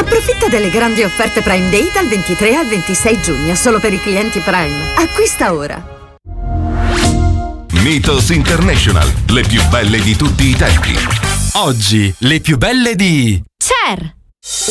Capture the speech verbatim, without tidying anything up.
Approfitta delle grandi offerte Prime Day dal ventitré al ventisei giugno, solo per i clienti Prime. Acquista ora. Mythos International, le più belle di tutti i tempi. Oggi, le più belle di Cher.